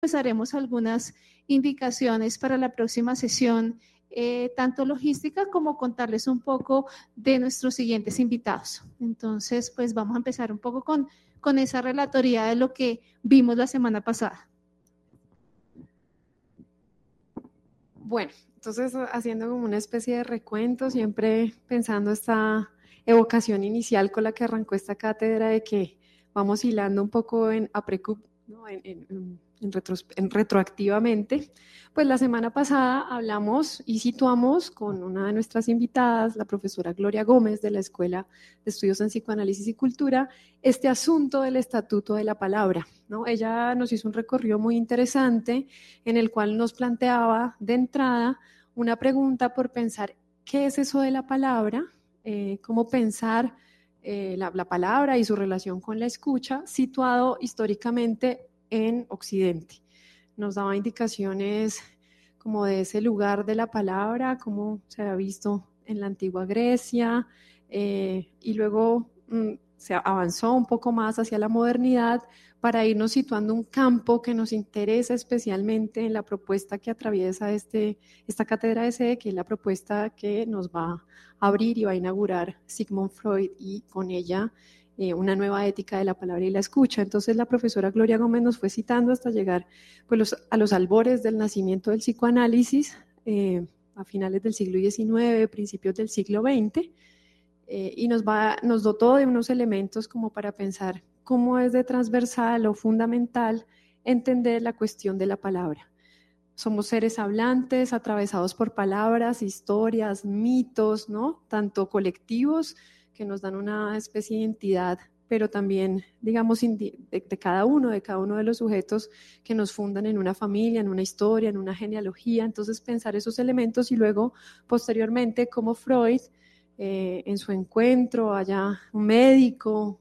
pues haremos algunas indicaciones para la próxima sesión, tanto logística como contarles un poco de nuestros siguientes invitados. Entonces, pues vamos a empezar un poco con esa relatoría de lo que vimos la semana pasada. Bueno, entonces haciendo como una especie de recuento, siempre pensando esta evocación inicial con la que arrancó esta cátedra de que vamos hilando un poco en aprecup, ¿no? Retroactivamente, pues la semana pasada hablamos y situamos con una de nuestras invitadas, la profesora Gloria Gómez de la Escuela de Estudios en Psicoanálisis y Cultura, este asunto del estatuto de la palabra, ¿no? Ella nos hizo un recorrido muy interesante en el cual nos planteaba de entrada una pregunta por pensar qué es eso de la palabra, cómo pensar la palabra y su relación con la escucha, situado históricamente en Occidente. Nos daba indicaciones como de ese lugar de la palabra, cómo se había visto en la antigua Grecia, y luego se avanzó un poco más hacia la modernidad para irnos situando un campo que nos interesa especialmente en la propuesta que atraviesa esta cátedra de sede, que es la propuesta que nos va a abrir y va a inaugurar Sigmund Freud, y con ella una nueva ética de la palabra y la escucha. Entonces la profesora Gloria Gómez nos fue citando hasta llegar pues, a los albores del nacimiento del psicoanálisis, a finales del siglo XIX, principios del siglo XX, y nos dotó de unos elementos como para pensar cómo es de transversal o fundamental entender la cuestión de la palabra. Somos seres hablantes, atravesados por palabras, historias, mitos, ¿no? Tanto colectivos que nos dan una especie de identidad, pero también, digamos, de cada uno de los sujetos que nos fundan en una familia, en una historia, en una genealogía. Entonces, pensar esos elementos y luego, posteriormente, como Freud, en su encuentro allá, un médico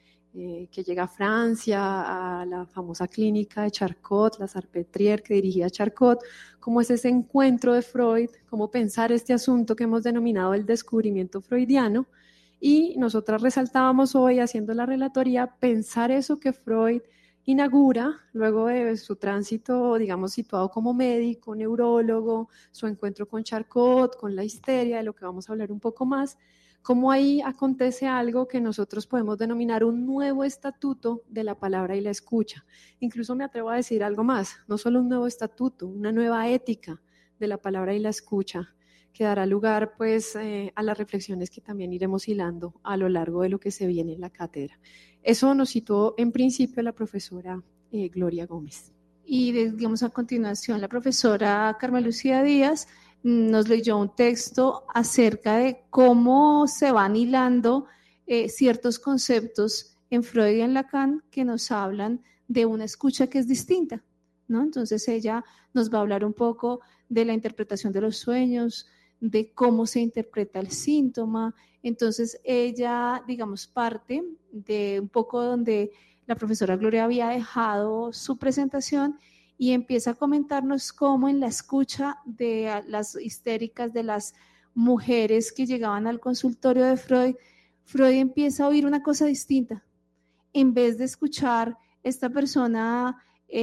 que llega a Francia, a la famosa clínica de Charcot, la Salpêtrière que dirigía Charcot, cómo es ese encuentro de Freud, cómo pensar este asunto que hemos denominado el descubrimiento freudiano, y nosotras resaltábamos hoy, haciendo la relatoría, pensar eso que Freud inaugura luego de su tránsito, digamos, situado como médico, neurólogo, su encuentro con Charcot, con la histeria, de lo que vamos a hablar un poco más, cómo ahí acontece algo que nosotros podemos denominar un nuevo estatuto de la palabra y la escucha. Incluso me atrevo a decir algo más, no solo un nuevo estatuto, una nueva ética de la palabra y la escucha, que dará lugar pues a las reflexiones que también iremos hilando a lo largo de lo que se viene en la cátedra. Eso nos situó en principio la profesora Gloria Gómez. Y digamos a continuación la profesora Carmen Lucía Díaz nos leyó un texto acerca de cómo se van hilando ciertos conceptos en Freud y en Lacan que nos hablan de una escucha que es distinta, ¿no? Entonces ella nos va a hablar un poco de la interpretación de los sueños, de cómo se interpreta el síntoma. Entonces ella, digamos, parte de un poco donde la profesora Gloria había dejado su presentación y empieza a comentarnos cómo en la escucha de las histéricas, de las mujeres que llegaban al consultorio de Freud, Freud empieza a oír una cosa distinta. En vez de escuchar, esta persona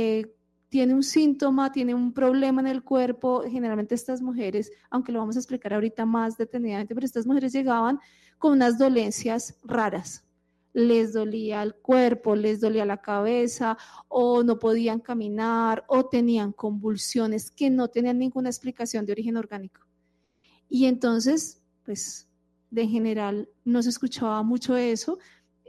tiene un síntoma, tiene un problema en el cuerpo. Generalmente estas mujeres, aunque lo vamos a explicar ahorita más detenidamente, pero estas mujeres llegaban con unas dolencias raras. Les dolía el cuerpo, les dolía la cabeza, o no podían caminar, o tenían convulsiones que no tenían ninguna explicación de origen orgánico. Y entonces, pues, de general no se escuchaba mucho eso,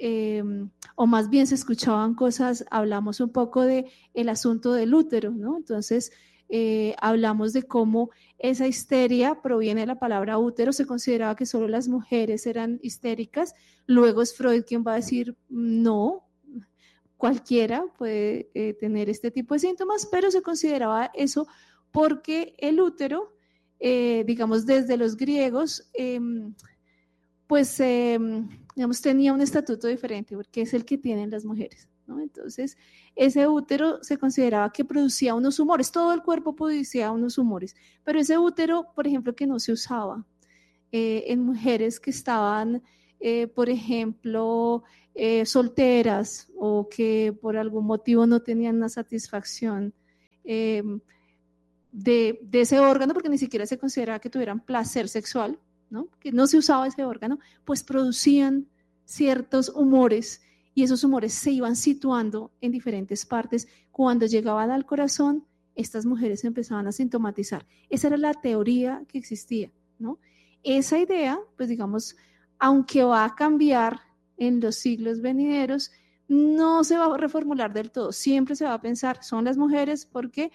o más bien se escuchaban cosas, hablamos un poco de el asunto del útero, ¿no? Entonces, hablamos de cómo esa histeria proviene de la palabra útero. Se consideraba que solo las mujeres eran histéricas. Luego es Freud quien va a decir no, cualquiera puede tener este tipo de síntomas, pero se consideraba eso porque el útero, digamos desde los griegos, pues digamos tenía un estatuto diferente porque es el que tienen las mujeres, ¿no? Entonces ese útero se consideraba que producía unos humores, todo el cuerpo producía unos humores, pero ese útero, por ejemplo, que no se usaba en mujeres que estaban, por ejemplo, solteras o que por algún motivo no tenían una satisfacción de ese órgano, porque ni siquiera se consideraba que tuvieran placer sexual, ¿no? Que no se usaba ese órgano, pues producían ciertos humores y esos humores se iban situando en diferentes partes. Cuando llegaban al corazón, estas mujeres empezaban a sintomatizar. Esa era la teoría que existía, ¿no? Esa idea, pues digamos, aunque va a cambiar en los siglos venideros, no se va a reformular del todo. Siempre se va a pensar, son las mujeres porque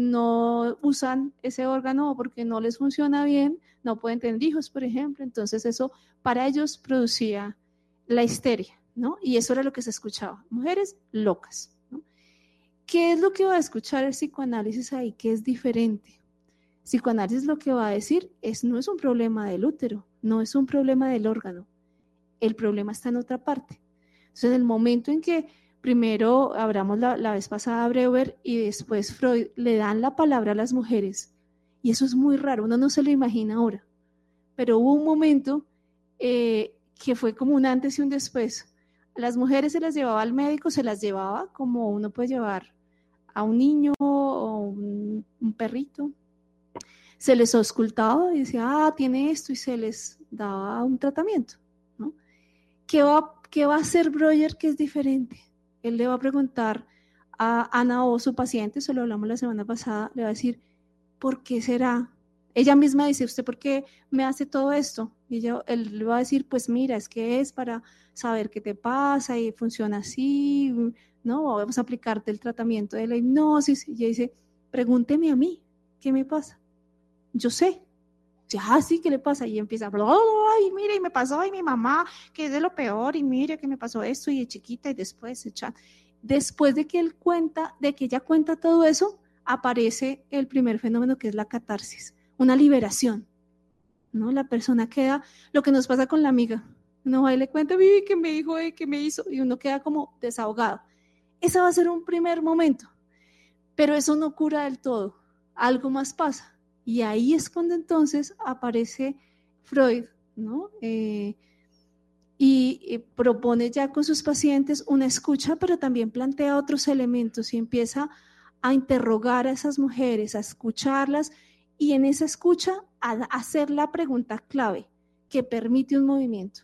no usan ese órgano o porque no les funciona bien, no pueden tener hijos, por ejemplo. Entonces eso para ellos producía la histeria, ¿no? Y eso era lo que se escuchaba, mujeres locas, ¿no? ¿Qué es lo que va a escuchar el psicoanálisis ahí? ¿Qué es diferente? El psicoanálisis lo que va a decir no es un problema del útero, no es un problema del órgano, el problema está en otra parte. Entonces, en el momento en que primero hablamos la vez pasada a Breuer y después Freud le dan la palabra a las mujeres, y eso es muy raro, uno no se lo imagina ahora, pero hubo un momento que fue como un antes y un después. A las mujeres se las llevaba al médico, se las llevaba como uno puede llevar a un niño o un perrito. Se les auscultaba y decía, tiene esto, y se les daba un tratamiento, ¿no? ¿Qué va a hacer Breuer que es diferente? Él le va a preguntar a Ana O, su paciente, eso lo hablamos la semana pasada, le va a decir, ¿por qué será? Ella misma dice, ¿usted por qué me hace todo esto? Y él le va a decir, pues mira, es que es para saber qué te pasa y funciona así, ¿no? Vamos a aplicarte el tratamiento de la hipnosis. Y ella dice, pregúnteme a mí, ¿qué me pasa? Yo sé. Ya, sí, ¿qué le pasa? Y empieza, ay, mire, y me pasó, y mi mamá, que es de lo peor, y mire que me pasó esto, y de chiquita, y después, después de que ella cuenta todo eso, aparece el primer fenómeno que es la catarsis, una liberación, ¿no? La persona queda, lo que nos pasa con la amiga, uno va y le cuenta, vivi, que me dijo, que me hizo, y uno queda como desahogado. Ese va a ser un primer momento, pero eso no cura del todo, algo más pasa. Y ahí es cuando entonces aparece Freud, ¿no? Y propone ya con sus pacientes una escucha, pero también plantea otros elementos y empieza a interrogar a esas mujeres, a escucharlas y en esa escucha a hacer la pregunta clave que permite un movimiento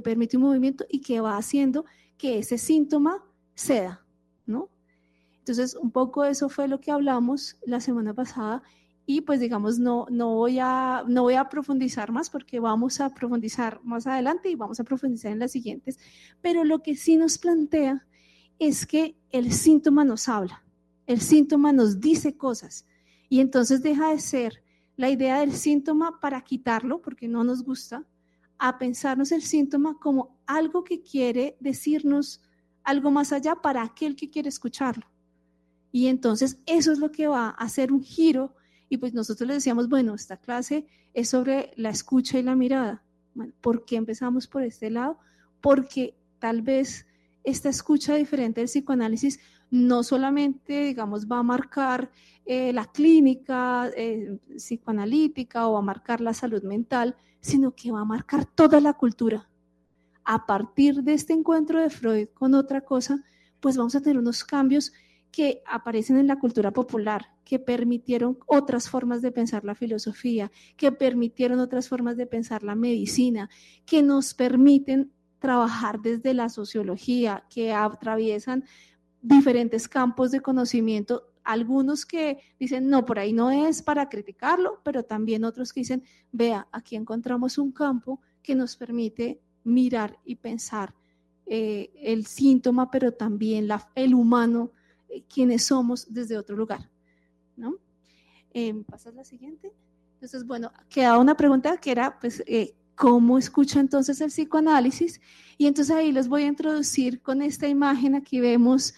y que va haciendo que ese síntoma ceda, ¿no? Entonces, un poco eso fue lo que hablamos la semana pasada y pues digamos, no voy a profundizar más porque vamos a profundizar más adelante y vamos a profundizar en las siguientes, pero lo que sí nos plantea es que el síntoma nos habla, el síntoma nos dice cosas y entonces deja de ser la idea del síntoma para quitarlo, porque no nos gusta, a pensarnos el síntoma como algo que quiere decirnos algo más allá para aquel que quiere escucharlo. Y entonces eso es lo que va a hacer un giro y pues nosotros le decíamos, bueno, esta clase es sobre la escucha y la mirada. Bueno, ¿por qué empezamos por este lado? Porque tal vez esta escucha diferente del psicoanálisis no solamente, digamos, va a marcar la clínica psicoanalítica o va a marcar la salud mental, sino que va a marcar toda la cultura. A partir de este encuentro de Freud con otra cosa, pues vamos a tener unos cambios que aparecen en la cultura popular, que permitieron otras formas de pensar la filosofía, que permitieron otras formas de pensar la medicina, que nos permiten trabajar desde la sociología, que atraviesan diferentes campos de conocimiento, algunos que dicen, no, por ahí no es para criticarlo, pero también otros que dicen, vea, aquí encontramos un campo que nos permite mirar y pensar el síntoma, pero también el humano, quienes somos desde otro lugar, ¿no? ¿Pasas la siguiente? Entonces, bueno, quedaba una pregunta que era, pues, ¿cómo escucha entonces el psicoanálisis? Y entonces ahí les voy a introducir con esta imagen, aquí vemos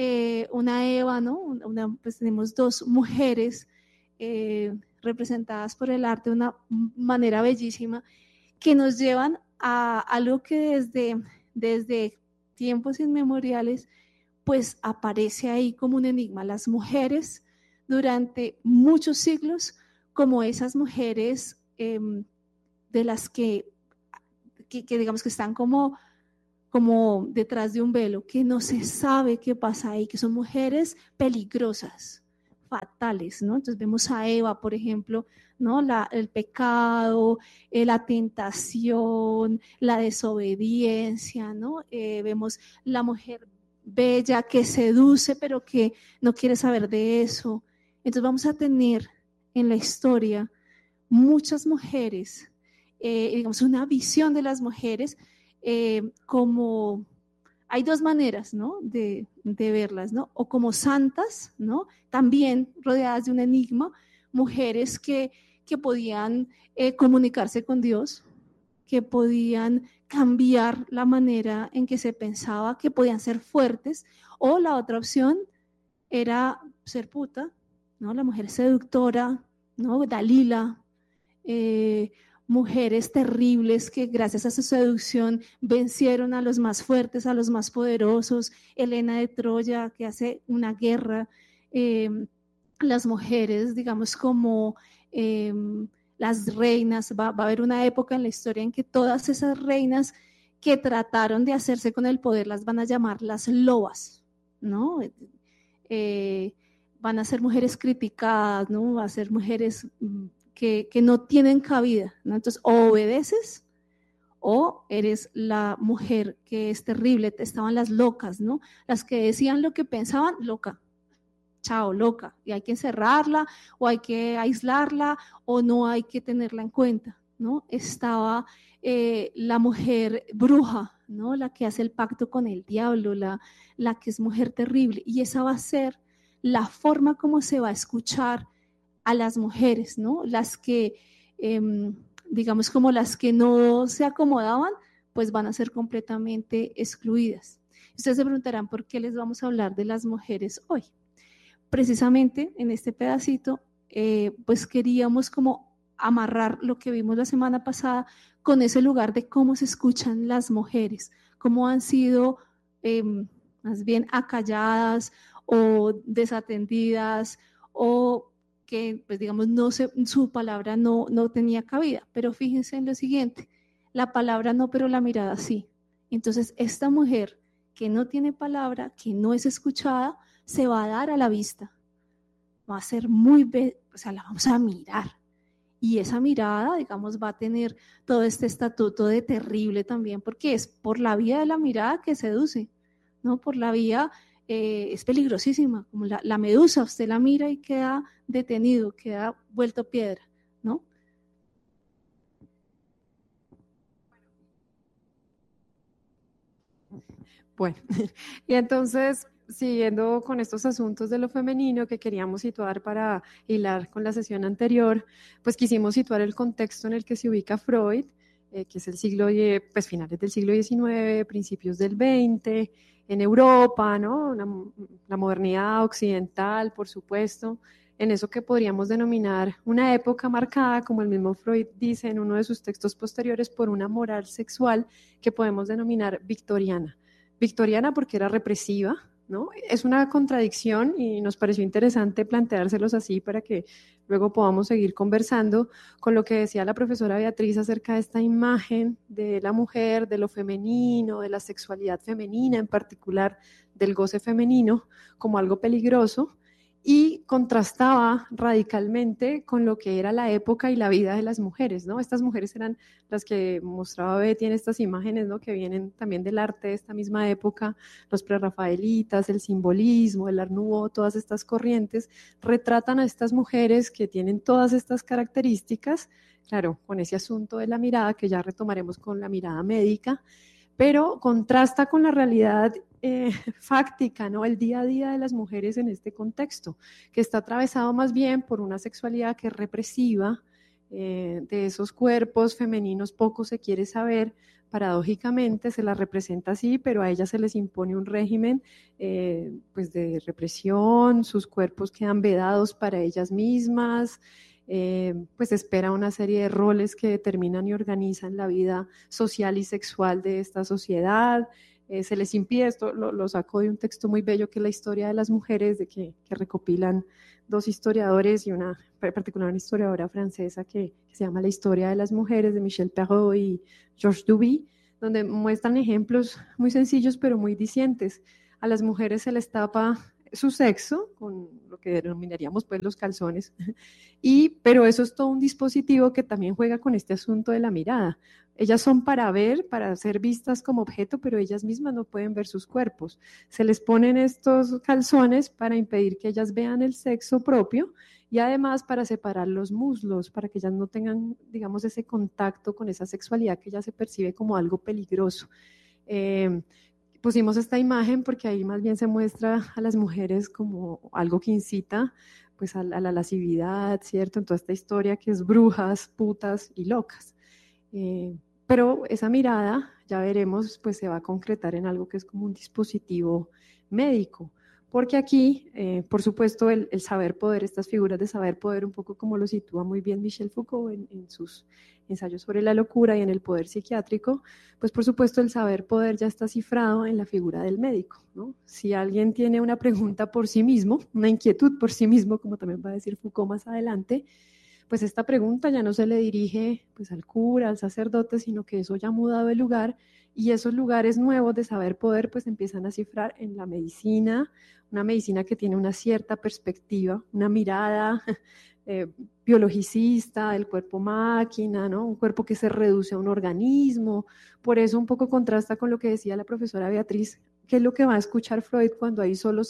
una Eva, ¿no? Pues tenemos dos mujeres representadas por el arte de una manera bellísima, que nos llevan a algo que desde tiempos inmemoriales pues aparece ahí como un enigma. Las mujeres durante muchos siglos como esas mujeres de las que digamos que están como detrás de un velo, que no se sabe qué pasa ahí, que son mujeres peligrosas, fatales, ¿no? Entonces vemos a Eva, por ejemplo, ¿no? El pecado, la tentación, la desobediencia, ¿no? Vemos la mujer bella que seduce, pero que no quiere saber de eso. Entonces vamos a tener en la historia muchas mujeres, digamos, una visión de las mujeres como hay dos maneras, ¿no? De verlas, ¿no? O como santas, ¿no? También rodeadas de un enigma, mujeres que podían comunicarse con Dios, que podían cambiar la manera en que se pensaba, que podían ser fuertes, o la otra opción era ser puta, ¿no? La mujer seductora, ¿no? Dalila, mujeres terribles que gracias a su seducción vencieron a los más fuertes, a los más poderosos, Helena de Troya que hace una guerra, las mujeres, digamos, como las reinas, va a haber una época en la historia en que todas esas reinas que trataron de hacerse con el poder las van a llamar las lobas, ¿no? Van a ser mujeres criticadas, ¿no? Va a ser mujeres que no tienen cabida, ¿no? Entonces, o obedeces o eres la mujer que es terrible. Estaban las locas, ¿no? Las que decían lo que pensaban, loca, chao, loca, y hay que encerrarla o hay que aislarla o no hay que tenerla en cuenta, ¿no? Estaba la mujer bruja, ¿no? La que hace el pacto con el diablo, la que es mujer terrible, y esa va a ser la forma como se va a escuchar a las mujeres, ¿no? Las que, digamos, como las que no se acomodaban, pues van a ser completamente excluidas. Ustedes se preguntarán por qué les vamos a hablar de las mujeres hoy. Precisamente en este pedacito, pues queríamos como amarrar lo que vimos la semana pasada con ese lugar de cómo se escuchan las mujeres, cómo han sido más bien acalladas o desatendidas o que, pues digamos, su palabra no tenía cabida. Pero fíjense en lo siguiente, la palabra no, pero la mirada sí. Entonces, esta mujer que no tiene palabra, que no es escuchada, se va a dar a la vista. Va a ser o sea, la vamos a mirar. Y esa mirada, digamos, va a tener todo este estatuto de terrible también, porque es por la vía de la mirada que seduce, ¿no? Por la vía es peligrosísima, como la medusa, usted la mira y queda detenido, queda vuelto piedra, ¿no? Bueno, y entonces, siguiendo con estos asuntos de lo femenino que queríamos situar para hilar con la sesión anterior, pues quisimos situar el contexto en el que se ubica Freud, que es el siglo, pues finales del siglo XIX, principios del XX, en Europa, ¿no? La modernidad occidental, por supuesto, en eso que podríamos denominar una época marcada, como el mismo Freud dice en uno de sus textos posteriores, por una moral sexual que podemos denominar victoriana. Victoriana porque era represiva, ¿no? Es una contradicción y nos pareció interesante planteárselos así para que luego podamos seguir conversando con lo que decía la profesora Beatriz acerca de esta imagen de la mujer, de lo femenino, de la sexualidad femenina, en particular del goce femenino, como algo peligroso, y contrastaba radicalmente con lo que era la época y la vida de las mujeres, ¿no? Estas mujeres eran las que mostraba Betty en estas imágenes, ¿no? Que vienen también del arte de esta misma época, los prerrafaelitas, el simbolismo, el Art Nouveau, todas estas corrientes retratan a estas mujeres que tienen todas estas características, claro, con ese asunto de la mirada que ya retomaremos con la mirada médica, pero contrasta con la realidad fáctica, ¿no? El día a día de las mujeres en este contexto, que está atravesado más bien por una sexualidad que es represiva, de esos cuerpos femeninos poco se quiere saber, paradójicamente se las representa así, pero a ellas se les impone un régimen pues de represión, sus cuerpos quedan vedados para ellas mismas, pues espera una serie de roles que determinan y organizan la vida social y sexual de esta sociedad. Se les impide, esto lo saco de un texto muy bello que es la historia de las mujeres, de que recopilan dos historiadores y una particular una historiadora francesa que se llama La historia de las mujeres, de Michel Perrault y Georges Duby, donde muestran ejemplos muy sencillos pero muy dicientes. A las mujeres se les tapa su sexo, con lo que denominaríamos pues los calzones, pero eso es todo un dispositivo que también juega con este asunto de la mirada. Ellas son para ver, para ser vistas como objeto, pero ellas mismas no pueden ver sus cuerpos. Se les ponen estos calzones para impedir que ellas vean el sexo propio y además para separar los muslos, para que ellas no tengan, digamos, ese contacto con esa sexualidad que ya se percibe como algo peligroso. Pusimos esta imagen porque ahí más bien se muestra a las mujeres como algo que incita pues a la lascividad, ¿cierto? En toda esta historia que es brujas, putas y locas. Pero esa mirada, ya veremos, pues se va a concretar en algo que es como un dispositivo médico. Porque aquí, por supuesto, el saber poder, estas figuras de saber poder, un poco como lo sitúa muy bien Michel Foucault en sus ensayos sobre la locura y en el poder psiquiátrico, pues por supuesto el saber poder ya está cifrado en la figura del médico, ¿no? Si alguien tiene una pregunta por sí mismo, una inquietud por sí mismo, como también va a decir Foucault más adelante, pues esta pregunta ya no se le dirige pues al cura, al sacerdote, sino que eso ya ha mudado de lugar y esos lugares nuevos de saber poder pues empiezan a cifrar en la medicina, una medicina que tiene una cierta perspectiva, una mirada biologicista del cuerpo máquina, ¿no? Un cuerpo que se reduce a un organismo. Por eso un poco contrasta con lo que decía la profesora Beatriz, que es lo que va a escuchar Freud cuando ahí solo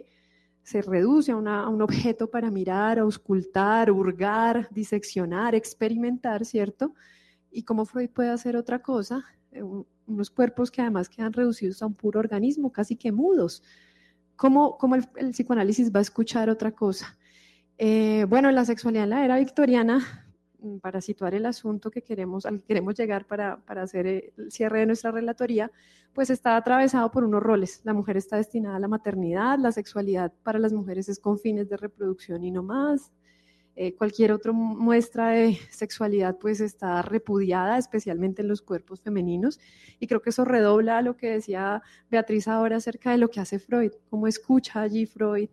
se reduce a un objeto para mirar, auscultar, hurgar, diseccionar, experimentar, ¿cierto? Y cómo Freud puede hacer otra cosa, unos cuerpos que además quedan reducidos a un puro organismo, casi que mudos. ¿Cómo el psicoanálisis va a escuchar otra cosa? Bueno, la sexualidad en la era victoriana, para situar el asunto al que queremos llegar para hacer el cierre de nuestra relatoría, pues está atravesado por unos roles. La mujer está destinada a la maternidad, la sexualidad para las mujeres es con fines de reproducción y no más. Cualquier otra muestra de sexualidad pues está repudiada, especialmente en los cuerpos femeninos, y creo que eso redobla lo que decía Beatriz ahora acerca de lo que hace Freud, cómo escucha allí Freud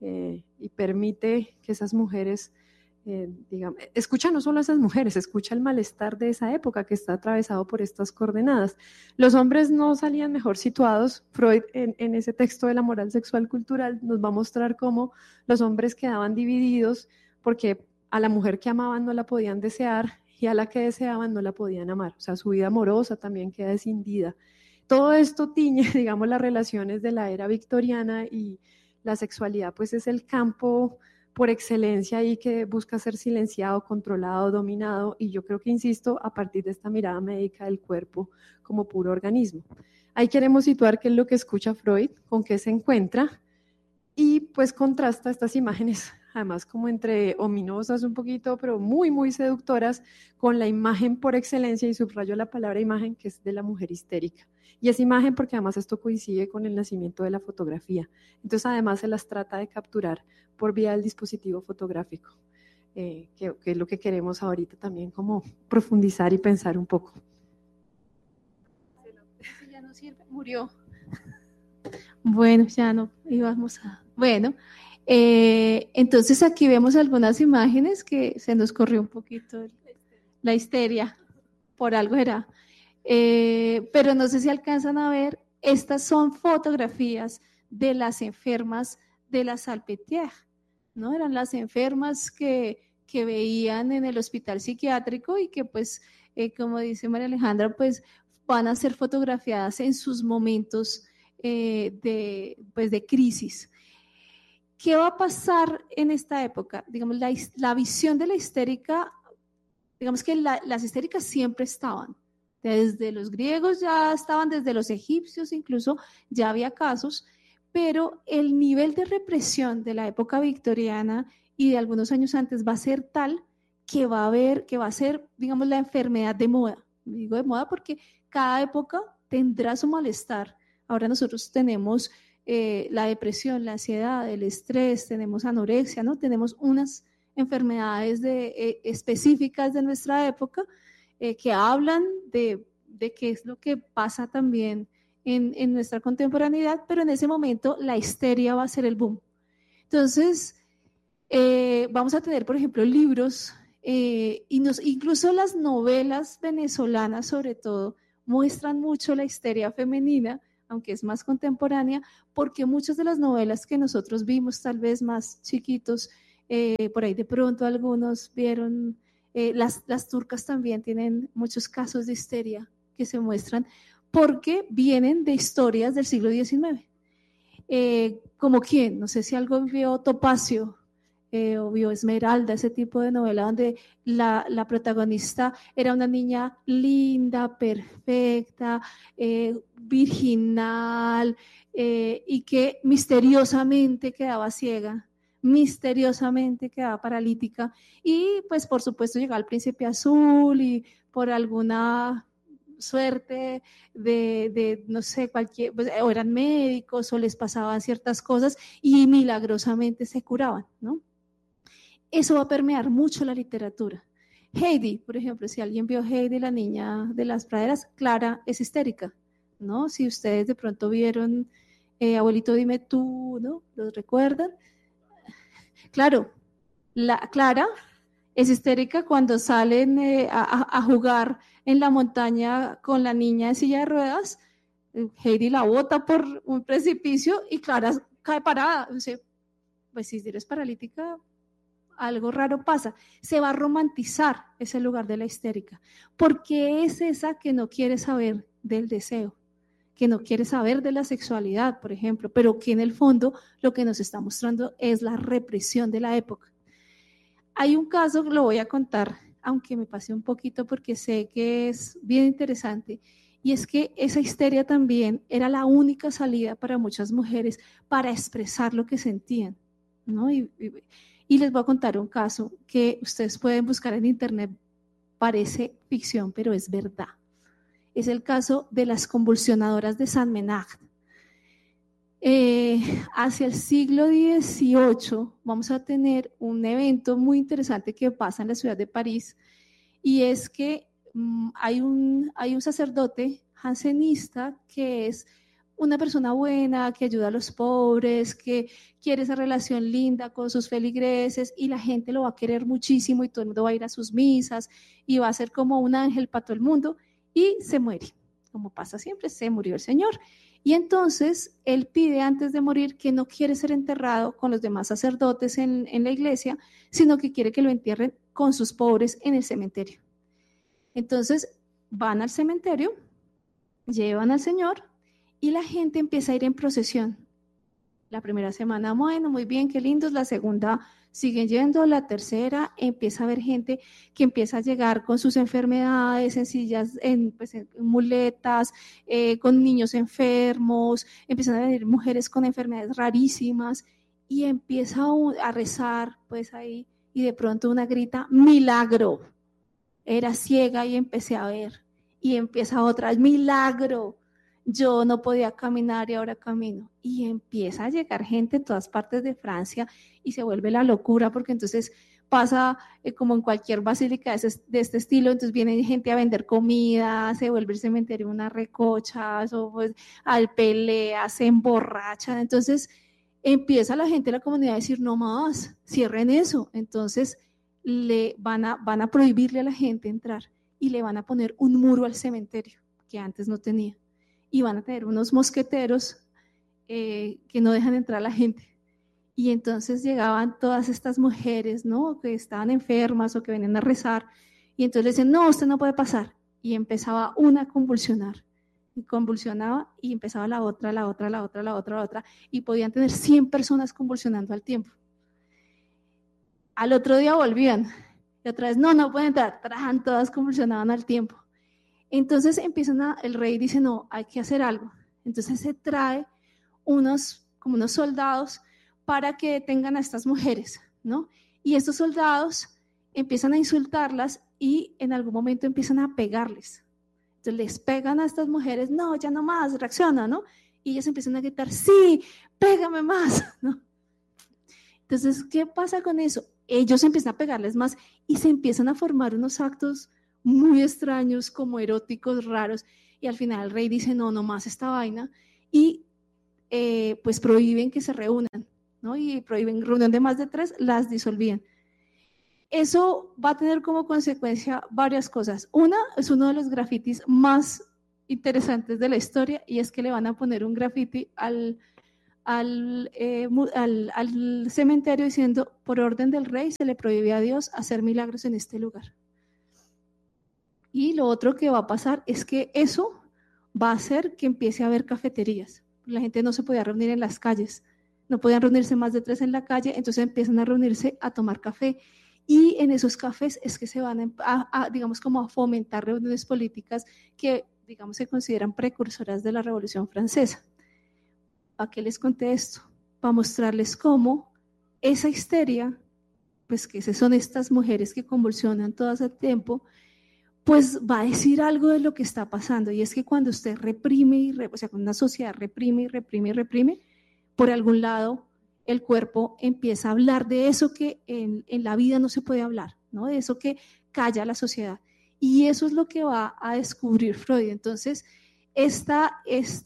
y permite que esas mujeres, digamos, escucha no solo a esas mujeres, escucha el malestar de esa época que está atravesado por estas coordenadas. Los hombres no salían mejor situados. Freud en ese texto de la moral sexual cultural nos va a mostrar cómo los hombres quedaban divididos porque a la mujer que amaban no la podían desear y a la que deseaban no la podían amar. O sea, su vida amorosa también queda escindida. Todo esto tiñe, digamos, las relaciones de la era victoriana y la sexualidad pues es el campo por excelencia y que busca ser silenciado, controlado, dominado, y yo creo que, insisto, a partir de esta mirada médica del cuerpo como puro organismo. Ahí queremos situar qué es lo que escucha Freud, con qué se encuentra, y pues contrasta estas imágenes, además como entre ominosas un poquito, pero muy, muy seductoras, con la imagen por excelencia, y subrayo la palabra imagen, que es de la mujer histérica. Y es imagen porque además esto coincide con el nacimiento de la fotografía. Entonces además se las trata de capturar por vía del dispositivo fotográfico, que es lo que queremos ahorita también como profundizar y pensar un poco. Ya no sirve, murió. Bueno, ya no íbamos a... Bueno, entonces aquí vemos algunas imágenes que se nos corrió un poquito la histeria, por algo era. Pero no sé si alcanzan a ver, estas son fotografías de las enfermas de la Salpêtrière, ¿no? Eran las enfermas que veían en el hospital psiquiátrico y que pues, como dice María Alejandra, pues van a ser fotografiadas en sus momentos de crisis. ¿Qué va a pasar en esta época? Digamos, la visión de la histérica, digamos que las histéricas siempre estaban. Desde los griegos ya estaban, desde los egipcios incluso ya había casos, pero el nivel de represión de la época victoriana y de algunos años antes va a ser tal que va a ser, digamos, la enfermedad de moda. Digo de moda porque cada época tendrá su malestar. Ahora nosotros tenemos la depresión, la ansiedad, el estrés, tenemos anorexia, ¿no? Tenemos unas enfermedades específicas de nuestra época que hablan de qué es lo que pasa también en nuestra contemporaneidad, pero en ese momento la histeria va a ser el boom. Entonces, vamos a tener, por ejemplo, libros, incluso las novelas venezolanas, sobre todo, muestran mucho la histeria femenina, aunque es más contemporánea, porque muchas de las novelas que nosotros vimos, tal vez más chiquitos, por ahí de pronto algunos vieron, las turcas también tienen muchos casos de histeria que se muestran, porque vienen de historias del siglo XIX. ¿Como quién? No sé si algo vio Topacio, o vio Esmeralda, ese tipo de novela donde la protagonista era una niña linda, perfecta, virginal, y que misteriosamente quedaba ciega, misteriosamente quedaba paralítica, y pues por supuesto llegaba el príncipe azul y por alguna suerte de no sé, cualquier, pues, o eran médicos o les pasaban ciertas cosas y milagrosamente se curaban, ¿no? Eso va a permear mucho la literatura. Heidi, por ejemplo, si alguien vio Heidi, la niña de las praderas, Clara es histérica, ¿no? Si ustedes de pronto vieron Abuelito dime tú, ¿no? ¿Los recuerdan? Claro, la Clara es histérica cuando salen a jugar en la montaña con la niña en silla de ruedas. Heidi la bota por un precipicio y Clara cae parada. Dice, pues si eres paralítica, algo raro pasa. Se va a romantizar ese lugar de la histérica, porque es esa que no quiere saber del deseo, que no quiere saber de la sexualidad, por ejemplo, pero que en el fondo lo que nos está mostrando es la represión de la época. Hay un caso, lo voy a contar, aunque me pasé un poquito porque sé que es bien interesante, y es que esa histeria también era la única salida para muchas mujeres para expresar lo que sentían, ¿no? Y les voy a contar un caso que ustedes pueden buscar en internet, parece ficción, pero es verdad. Es el caso de las convulsionadoras de San Menard. Hacia el siglo XVIII vamos a tener un evento muy interesante que pasa en la ciudad de París, y es que hay un sacerdote jansenista que es una persona buena, que ayuda a los pobres, que quiere esa relación linda con sus feligreses, y la gente lo va a querer muchísimo y todo el mundo va a ir a sus misas y va a ser como un ángel para todo el mundo, y se muere. Como pasa siempre, se murió el Señor. Y entonces él pide antes de morir que no quiere ser enterrado con los demás sacerdotes en la iglesia, sino que quiere que lo entierren con sus pobres en el cementerio. Entonces van al cementerio, llevan al Señor y la gente empieza a ir en procesión. La primera semana, bueno, muy bien, qué lindos. La segunda, siguen yendo. La tercera, empieza a haber gente que empieza a llegar con sus enfermedades, en sillas, en muletas, con niños enfermos. Empiezan a venir mujeres con enfermedades rarísimas y empieza a rezar, pues ahí, y de pronto una grita, milagro. Era ciega y empecé a ver. Y empieza otra, milagro. Yo no podía caminar y ahora camino. Y empieza a llegar gente en todas partes de Francia y se vuelve la locura, porque entonces pasa como en cualquier basílica de este estilo, entonces viene gente a vender comida, se vuelve el cementerio una recocha, o pues, al pelea, se emborrachan. Entonces empieza la gente de la comunidad a decir, no más, cierren eso. Entonces le van a prohibirle a la gente entrar y le van a poner un muro al cementerio que antes no tenía. Y van a tener unos mosqueteros que no dejan entrar a la gente. Y entonces llegaban todas estas mujeres, ¿no? Que estaban enfermas o que venían a rezar, y entonces le decían, no, usted no puede pasar. Y empezaba una a convulsionar, y convulsionaba, y empezaba la otra, y podían tener 100 personas convulsionando al tiempo. Al otro día volvían, y otra vez, no pueden entrar, trajan, todas convulsionaban al tiempo. Entonces el rey dice, no, hay que hacer algo. Entonces se trae como unos soldados para que detengan a estas mujeres, ¿no? Y estos soldados empiezan a insultarlas y en algún momento empiezan a pegarles. Entonces les pegan a estas mujeres, no, ya no más, reacciona, ¿no? Y ellas empiezan a gritar, sí, pégame más, ¿no? Entonces, ¿qué pasa con eso? Ellos empiezan a pegarles más y se empiezan a formar unos actos muy extraños, como eróticos, raros, y al final el rey dice, no más esta vaina, y pues prohíben que se reúnan, ¿no? Y prohíben reunión de más de 3, las disolvían. Eso va a tener como consecuencia varias cosas. Una, es uno de los grafitis más interesantes de la historia, y es que le van a poner un graffiti al cementerio diciendo: por orden del rey se le prohíbe a Dios hacer milagros en este lugar. Y lo otro que va a pasar es que eso va a hacer que empiece a haber cafeterías. La gente no se podía reunir en las calles, no podían reunirse más de 3 en la calle, entonces empiezan a reunirse a tomar café. Y en esos cafés es que se van digamos, como a fomentar reuniones políticas que, digamos, se consideran precursoras de la Revolución Francesa. ¿Para qué les conté esto? Para mostrarles cómo esa histeria, pues que son estas mujeres que convulsionan todo ese tiempo, pues va a decir algo de lo que está pasando. Y es que cuando usted reprime, o sea, cuando una sociedad reprime y reprime y reprime, por algún lado el cuerpo empieza a hablar de eso que en la vida no se puede hablar, ¿no? De eso que calla la sociedad. Y eso es lo que va a descubrir Freud. Entonces, esta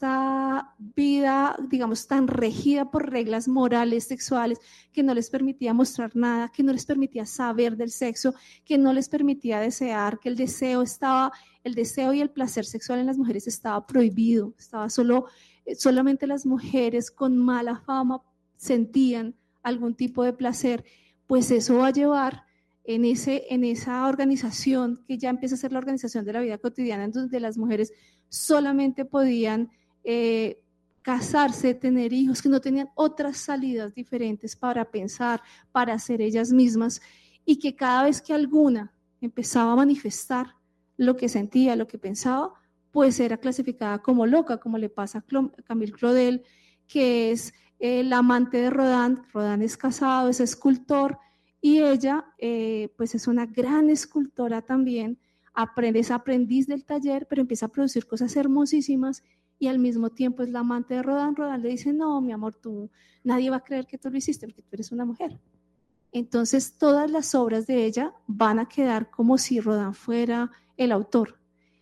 vida, digamos, tan regida por reglas morales, sexuales, que no les permitía mostrar nada, que no les permitía saber del sexo, que no les permitía desear, que el deseo y el placer sexual en las mujeres estaba prohibido, estaba solamente las mujeres con mala fama sentían algún tipo de placer. Pues eso va a llevar en esa organización que ya empieza a ser la organización de la vida cotidiana, en donde las mujeres solamente podían casarse, tener hijos, que no tenían otras salidas diferentes para pensar, para ser ellas mismas, y que cada vez que alguna empezaba a manifestar lo que sentía, lo que pensaba, pues era clasificada como loca, como le pasa a Camille Claudel, que es el amante de Rodin. Rodin es casado, es escultor, y ella pues es una gran escultora también, es aprendiz del taller, pero empieza a producir cosas hermosísimas, y al mismo tiempo es la amante de Rodin. Rodin le dice: no, mi amor, nadie va a creer que tú lo hiciste porque tú eres una mujer. Entonces todas las obras de ella van a quedar como si Rodin fuera el autor.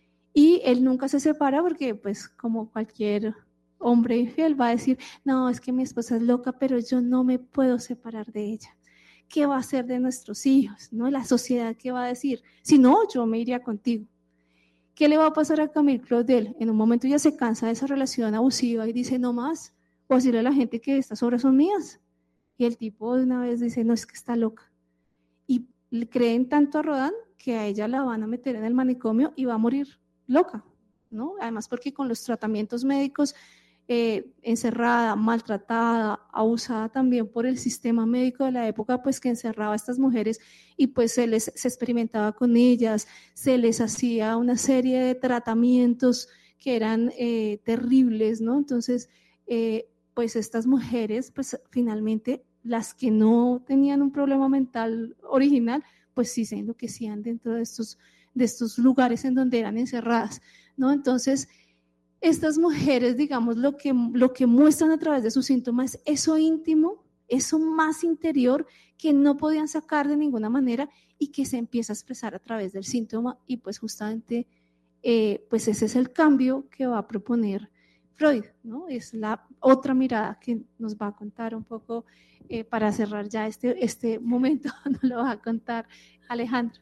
Y él nunca se separa porque, pues, como cualquier hombre infiel, va a decir: no, es que mi esposa es loca, pero yo no me puedo separar de ella. ¿Qué va a hacer de nuestros hijos? ¿No? La sociedad, ¿qué va a decir? Si no, yo me iría contigo. ¿Qué le va a pasar a Camille Claudel? En un momento ya se cansa de esa relación abusiva y dice: no más, voy a decirle a la gente que estas obras son mías. Y el tipo de una vez dice: no, es que está loca. Y le creen tanto a Rodin que a ella la van a meter en el manicomio y va a morir loca, ¿no? Además, porque con los tratamientos médicos, encerrada, maltratada, abusada también por el sistema médico de la época, pues que encerraba a estas mujeres, y pues se experimentaba con ellas, se les hacía una serie de tratamientos que eran terribles, ¿no? Entonces, pues estas mujeres, pues finalmente, las que no tenían un problema mental original, pues sí se enloquecían dentro de estos lugares en donde eran encerradas, ¿no? Entonces, estas mujeres, digamos, lo que muestran a través de sus síntomas, eso íntimo, eso más interior, que no podían sacar de ninguna manera y que se empieza a expresar a través del síntoma. Y pues justamente, pues ese es el cambio que va a proponer Freud, ¿no? Es la otra mirada que nos va a contar un poco, para cerrar ya este momento, nos lo va a contar Alejandro.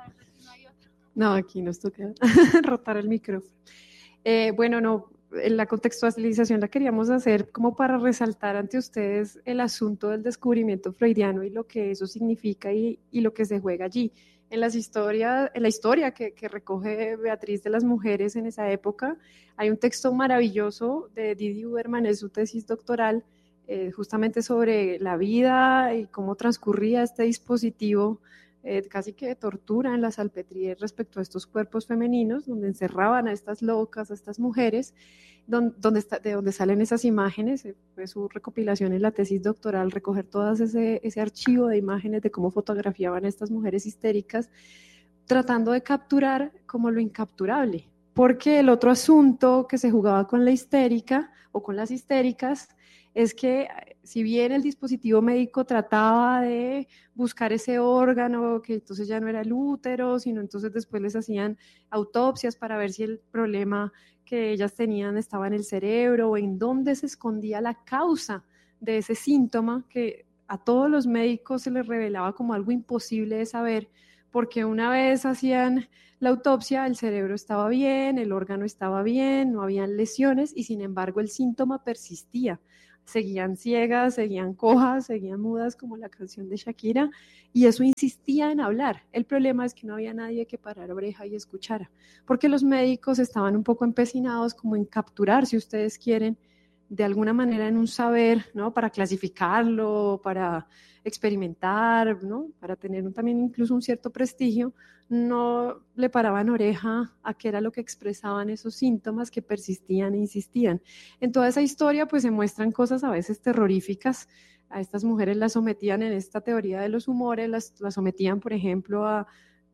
No, aquí nos toca rotar el micrófono. Bueno, no, la contextualización la queríamos hacer como para resaltar ante ustedes el asunto del descubrimiento freudiano y lo que eso significa y lo que se juega allí. En la historia que recoge Beatriz de las mujeres en esa época, hay un texto maravilloso de Didi Huberman en su tesis doctoral, justamente sobre la vida y cómo transcurría este dispositivo casi que de tortura en la Salpêtrière respecto a estos cuerpos femeninos, donde encerraban a estas locas, a estas mujeres, de donde salen esas imágenes. Fue su recopilación en la tesis doctoral, recoger todo ese archivo de imágenes de cómo fotografiaban a estas mujeres histéricas, tratando de capturar como lo incapturable. Porque el otro asunto que se jugaba con la histérica o con las histéricas es que, si bien el dispositivo médico trataba de buscar ese órgano, que entonces ya no era el útero, sino entonces después les hacían autopsias para ver si el problema que ellas tenían estaba en el cerebro o en dónde se escondía la causa de ese síntoma que a todos los médicos se les revelaba como algo imposible de saber, porque una vez hacían la autopsia, el cerebro estaba bien, el órgano estaba bien, no habían lesiones y sin embargo el síntoma persistía. Seguían ciegas, seguían cojas, seguían mudas como la canción de Shakira y eso insistía en hablar. El problema es que no había nadie que parara oreja y escuchara, porque los médicos estaban un poco empecinados como en capturar, si ustedes quieren, de alguna manera en un saber, ¿no? Para clasificarlo, para experimentar, ¿no? Para tener también incluso un cierto prestigio, no le paraban oreja a qué era lo que expresaban esos síntomas que persistían e insistían. En toda esa historia pues se muestran cosas a veces terroríficas. A estas mujeres las sometían en esta teoría de los humores, las sometían por ejemplo a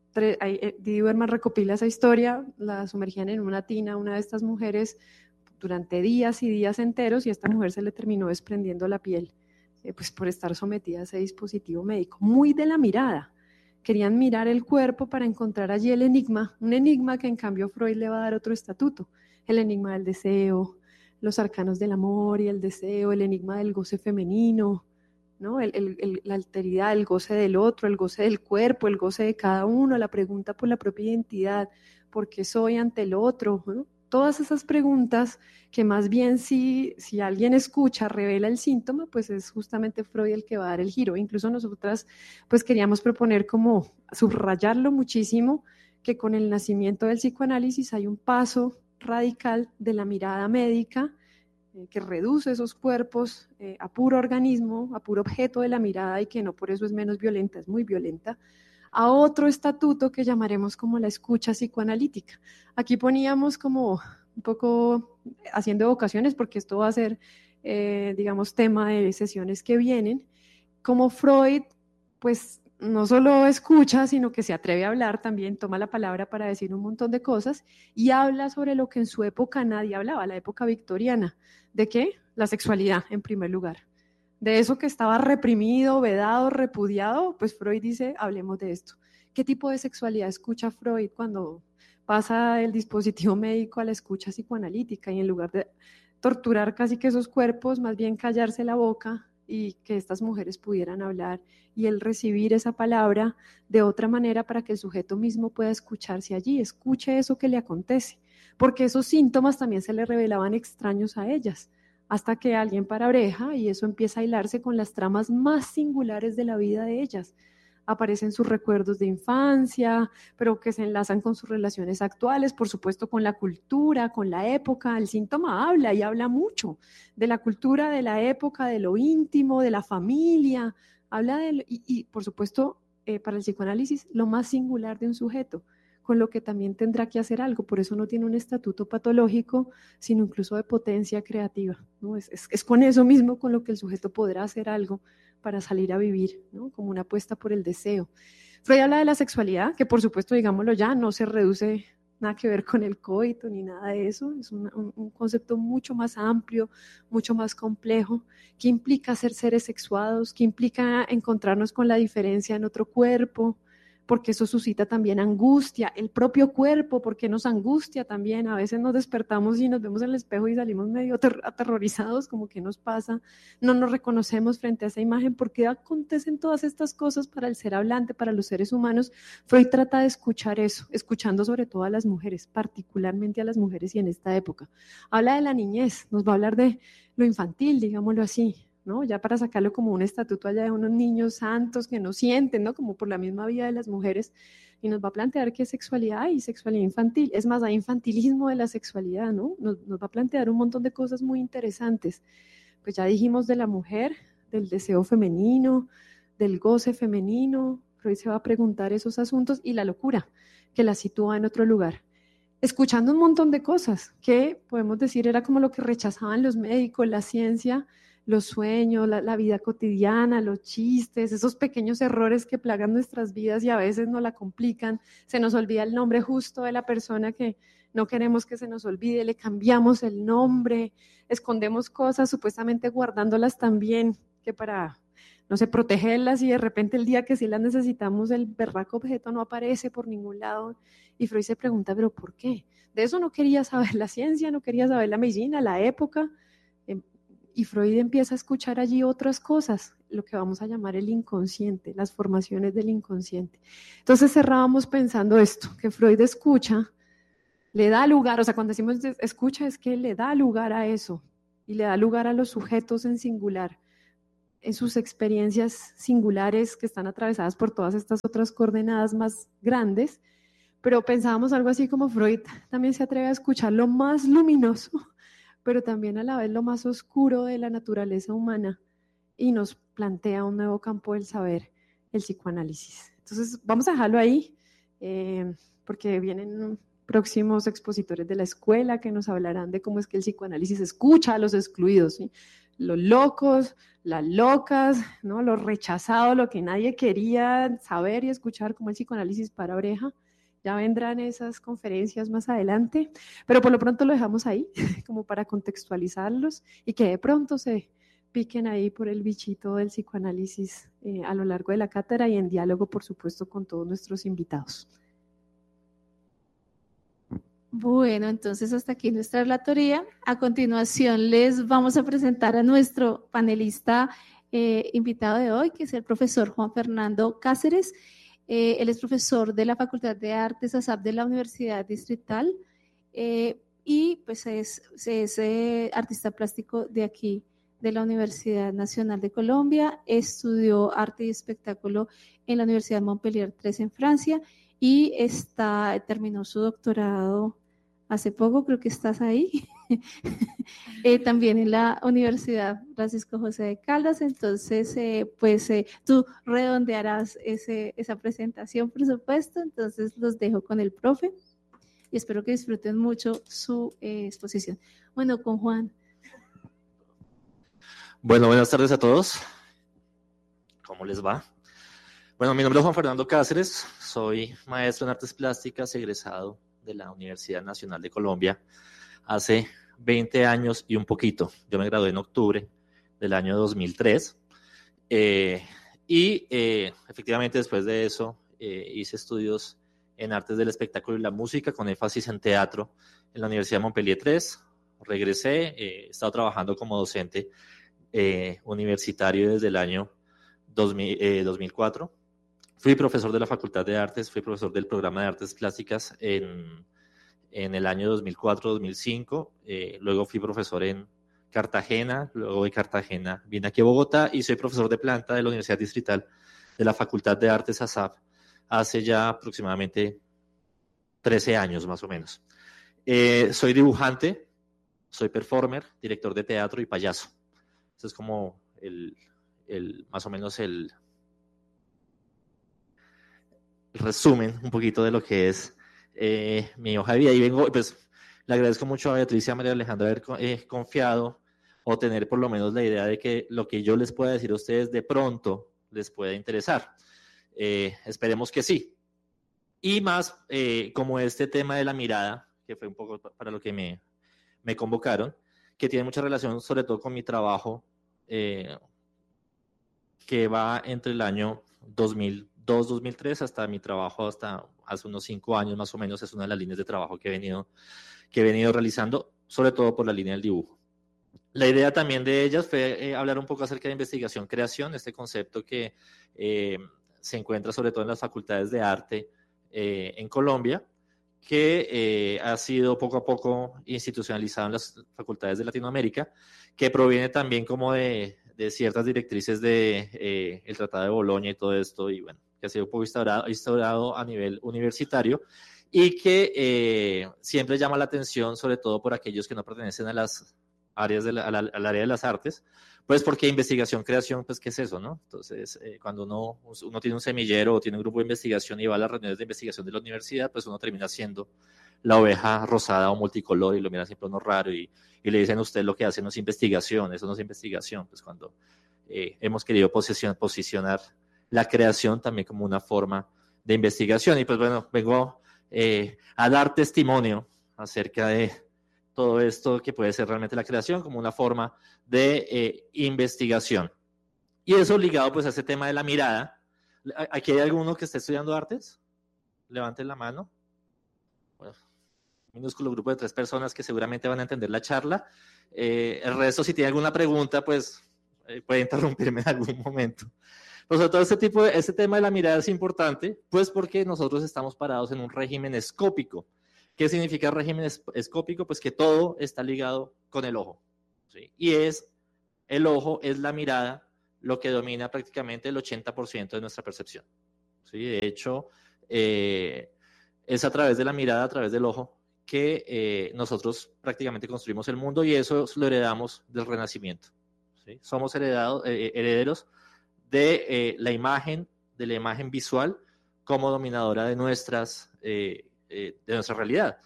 Didi Berman recopila esa historia, la sumergían en una tina, una de estas mujeres durante días y días enteros y a esta mujer se le terminó desprendiendo la piel, pues por estar sometida a ese dispositivo médico, muy de la mirada. Querían mirar el cuerpo para encontrar allí el enigma, un enigma que en cambio Freud le va a dar otro estatuto, el enigma del deseo, los arcanos del amor y el deseo, el enigma del goce femenino, ¿no? La alteridad, el goce del otro, el goce del cuerpo, el goce de cada uno, la pregunta por la propia identidad, ¿por qué soy ante el otro? ¿No? Todas esas preguntas que más bien si alguien escucha, revela el síntoma, pues es justamente Freud el que va a dar el giro. Incluso nosotras pues queríamos proponer como subrayarlo muchísimo, que con el nacimiento del psicoanálisis hay un paso radical de la mirada médica que reduce esos cuerpos a puro organismo, a puro objeto de la mirada y que no por eso es menos violenta, es muy violenta, a otro estatuto que llamaremos como la escucha psicoanalítica. Aquí poníamos como un poco haciendo evocaciones porque esto va a ser, digamos, tema de sesiones que vienen, como Freud, pues no solo escucha, sino que se atreve a hablar también, toma la palabra para decir un montón de cosas y habla sobre lo que en su época nadie hablaba, la época victoriana. ¿De qué? La sexualidad, en primer lugar. De eso que estaba reprimido, vedado, repudiado, pues Freud dice, hablemos de esto. ¿Qué tipo de sexualidad escucha Freud cuando pasa el dispositivo médico a la escucha psicoanalítica y en lugar de torturar casi que esos cuerpos, más bien callarse la boca y que estas mujeres pudieran hablar y él recibir esa palabra de otra manera para que el sujeto mismo pueda escucharse allí, escuche eso que le acontece, porque esos síntomas también se le revelaban extraños a ellas, hasta que alguien para oreja y eso empieza a hilarse con las tramas más singulares de la vida de ellas. Aparecen sus recuerdos de infancia, pero que se enlazan con sus relaciones actuales, por supuesto con la cultura, con la época. El síntoma habla y habla mucho de la cultura, de la época, de lo íntimo, de la familia, habla y por supuesto, para el psicoanálisis, lo más singular de un sujeto, con lo que también tendrá que hacer algo, por eso no tiene un estatuto patológico, sino incluso de potencia creativa, ¿no? Es con eso mismo con lo que el sujeto podrá hacer algo para salir a vivir, ¿no? Como una apuesta por el deseo. Freud habla de la sexualidad, que por supuesto, digámoslo ya, no se reduce nada que ver con el coito ni nada de eso, es un concepto mucho más amplio, mucho más complejo, que implica ser seres sexuados, que implica encontrarnos con la diferencia en otro cuerpo, porque eso suscita también angustia, el propio cuerpo, porque nos angustia también, a veces nos despertamos y nos vemos en el espejo y salimos medio aterrorizados, como que nos pasa, no nos reconocemos frente a esa imagen, ¿por qué acontecen todas estas cosas para el ser hablante, para los seres humanos? Freud trata de escuchar eso, escuchando sobre todo a las mujeres, particularmente a las mujeres y en esta época. Habla de la niñez, nos va a hablar de lo infantil, digámoslo así, ¿no? Ya para sacarlo como un estatuto allá de unos niños santos que no sienten, ¿no? Como por la misma vida de las mujeres, y nos va a plantear qué sexualidad hay, sexualidad infantil, es más, hay infantilismo de la sexualidad, ¿no? Nos va a plantear un montón de cosas muy interesantes. Pues ya dijimos de la mujer, del deseo femenino, del goce femenino, Freud se va a preguntar esos asuntos y la locura, que la sitúa en otro lugar. Escuchando un montón de cosas que podemos decir era como lo que rechazaban los médicos, la ciencia, los sueños, la vida cotidiana, los chistes, esos pequeños errores que plagan nuestras vidas y a veces nos la complican, se nos olvida el nombre justo de la persona que no queremos que se nos olvide, le cambiamos el nombre, escondemos cosas supuestamente guardándolas también, que para, no sé, protegerlas y de repente el día que sí las necesitamos el berraco objeto no aparece por ningún lado y Freud se pregunta, ¿pero por qué? De eso no quería saber la ciencia, no quería saber la medicina, la época, y Freud empieza a escuchar allí otras cosas, lo que vamos a llamar el inconsciente, las formaciones del inconsciente. Entonces cerrábamos pensando esto, que Freud escucha, le da lugar, o sea, cuando decimos escucha es que le da lugar a eso y le da lugar a los sujetos en singular, en sus experiencias singulares que están atravesadas por todas estas otras coordenadas más grandes, pero pensábamos algo así como Freud también se atreve a escuchar lo más luminoso, pero también a la vez lo más oscuro de la naturaleza humana y nos plantea un nuevo campo del saber, el psicoanálisis. Entonces vamos a dejarlo ahí, porque vienen próximos expositores de la escuela que nos hablarán de cómo es que el psicoanálisis escucha a los excluidos, ¿sí? Los locos, las locas, ¿no? Los rechazados, lo que nadie quería saber y escuchar, como el psicoanálisis para oreja. Ya vendrán esas conferencias más adelante, pero por lo pronto lo dejamos ahí, como para contextualizarlos y que de pronto se piquen ahí por el bichito del psicoanálisis a lo largo de la cátedra y en diálogo, por supuesto, con todos nuestros invitados. Bueno, entonces hasta aquí nuestra relatoría. A continuación les vamos a presentar a nuestro panelista invitado de hoy, que es el profesor Juan Fernando Cáceres. Él es profesor de la Facultad de Artes ASAP de la Universidad Distrital y pues es artista plástico de aquí, de la Universidad Nacional de Colombia. Estudió arte y espectáculo en la Universidad Montpellier 3 en Francia y terminó su doctorado hace poco, creo que estás ahí, también en la Universidad Francisco José de Caldas. Entonces, tú redondearás esa presentación, por supuesto. Entonces, los dejo con el profe y espero que disfruten mucho su exposición. Bueno, con Juan. Bueno, buenas tardes a todos. ¿Cómo les va? Bueno, mi nombre es Juan Fernando Cáceres, soy maestro en artes plásticas, egresado de la Universidad Nacional de Colombia hace 20 años y un poquito. Yo me gradué en octubre del año 2003 efectivamente después de eso hice estudios en artes del espectáculo y la música con énfasis en teatro en la Universidad de Montpellier 3. Regresé, he estado trabajando como docente universitario desde el año 2004. Fui profesor de la Facultad de Artes, fui profesor del programa de Artes Plásticas en el año 2004-2005. Luego fui profesor en Cartagena, luego de Cartagena vine aquí a Bogotá y soy profesor de planta de la Universidad Distrital de la Facultad de Artes ASAP hace ya aproximadamente 13 años más o menos. Soy dibujante, soy performer, director de teatro y payaso. Eso es como más o menos el resumen un poquito de lo que es mi hoja de vida. Y vengo, pues, le agradezco mucho a Beatriz y a María Alejandra haber confiado o tener por lo menos la idea de que lo que yo les pueda decir a ustedes de pronto les pueda interesar. Esperemos que sí. Y más, como este tema de la mirada, que fue un poco para lo que me convocaron, que tiene mucha relación sobre todo con mi trabajo, que va entre el año 2002-2003 hasta mi trabajo hasta hace unos 5 años más o menos. Es una de las líneas de trabajo que he venido realizando, sobre todo por la línea del dibujo. La idea también de ellas fue hablar un poco acerca de investigación-creación, este concepto que se encuentra sobre todo en las facultades de arte en Colombia, que ha sido poco a poco institucionalizado en las facultades de Latinoamérica, que proviene también como de ciertas directrices de el Tratado de Bolonia y todo esto, y bueno, que ha sido un poco instaurado a nivel universitario y que siempre llama la atención, sobre todo por aquellos que no pertenecen a las áreas al área de las artes, pues porque investigación, creación, pues ¿qué es eso, no? Entonces, cuando uno tiene un semillero o tiene un grupo de investigación y va a las reuniones de investigación de la universidad, pues uno termina siendo la oveja rosada o multicolor y lo mira siempre uno raro y le dicen a usted lo que hace no es investigación, eso no es investigación, pues cuando hemos querido posicionar la creación también como una forma de investigación. Y pues bueno, vengo a dar testimonio acerca de todo esto que puede ser realmente la creación como una forma de investigación. Y eso ligado pues a ese tema de la mirada. ¿Aquí hay alguno que esté estudiando artes? Levanten la mano. Bueno, minúsculo grupo de 3 personas que seguramente van a entender la charla. El resto, si tiene alguna pregunta, pues puede interrumpirme en algún momento. Pues sobre todo este tema de la mirada es importante, pues porque nosotros estamos parados en un régimen escópico. ¿Qué significa régimen escópico? Pues que todo está ligado con el ojo, ¿sí? Y el ojo es la mirada lo que domina prácticamente el 80% de nuestra percepción, ¿sí? De hecho, es a través de la mirada, a través del ojo, que nosotros prácticamente construimos el mundo y eso lo heredamos del Renacimiento, ¿sí? Somos herederos de la imagen visual como dominadora de nuestra realidad.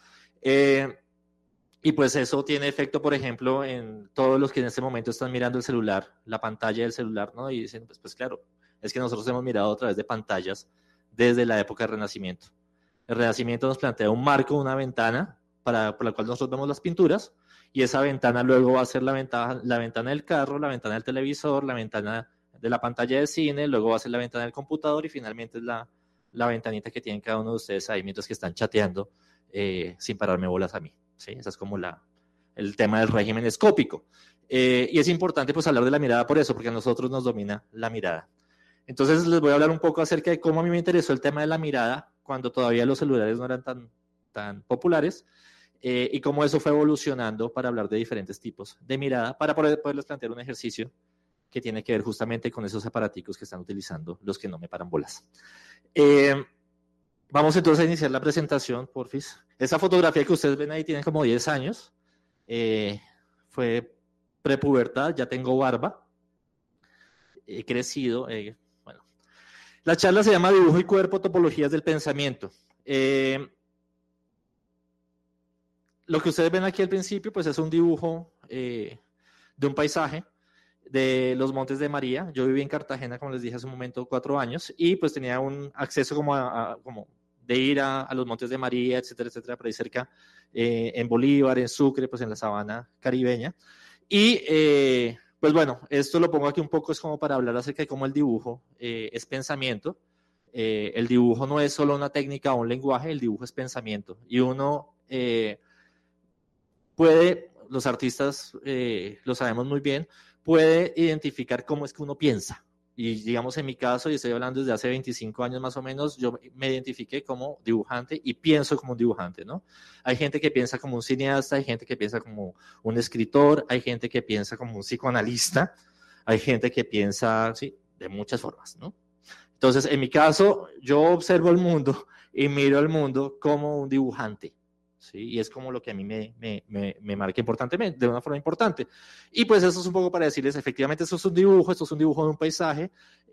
Y pues eso tiene efecto, por ejemplo, en todos los que en este momento están mirando el celular, la pantalla del celular, ¿no? Y dicen, pues claro, es que nosotros hemos mirado a través de pantallas desde la época del Renacimiento. El Renacimiento nos plantea un marco, una ventana, por la cual nosotros vemos las pinturas, y esa ventana luego va a ser la ventana del carro, la ventana del televisor, la ventana de la pantalla de cine, luego va a ser la ventana del computador, y finalmente es la ventanita que tienen cada uno de ustedes ahí mientras que están chateando sin pararme bolas a mí, ¿sí? Ese es como el tema del régimen escópico. Y es importante pues hablar de la mirada por eso, porque a nosotros nos domina la mirada. Entonces les voy a hablar un poco acerca de cómo a mí me interesó el tema de la mirada cuando todavía los celulares no eran tan populares, y cómo eso fue evolucionando para hablar de diferentes tipos de mirada, para poderles plantear un ejercicio que tiene que ver justamente con esos aparaticos que están utilizando los que no me paran bolas. Vamos entonces a iniciar la presentación, porfis. Esa fotografía que ustedes ven ahí tiene como 10 años. Fue prepubertad, ya tengo barba. He crecido. Bueno. La charla se llama Dibujo y Cuerpo, Topologías del Pensamiento. Lo que ustedes ven aquí al principio pues es un dibujo de un paisaje de los Montes de María. Yo viví en Cartagena, como les dije hace un momento, 4 años, y pues tenía un acceso como de ir a los Montes de María, etcétera, etcétera, por ahí cerca, en Bolívar, en Sucre, pues en la sabana caribeña. Y pues bueno, esto lo pongo aquí un poco, es como para hablar acerca de cómo el dibujo es pensamiento. El dibujo no es solo una técnica o un lenguaje, el dibujo es pensamiento. Y uno los artistas lo sabemos muy bien, puede identificar cómo es que uno piensa. Y digamos en mi caso, y estoy hablando desde hace 25 años más o menos, yo me identifiqué como dibujante y pienso como un dibujante, ¿no? Hay gente que piensa como un cineasta, hay gente que piensa como un escritor, hay gente que piensa como un psicoanalista, hay gente que piensa, sí, de muchas formas, ¿no? Entonces, en mi caso, yo observo el mundo y miro el mundo como un dibujante. ¿Sí? Y es como lo que a mí me marca importantemente, de una forma importante. Y pues eso es un poco para decirles, efectivamente, esto es un dibujo de un paisaje,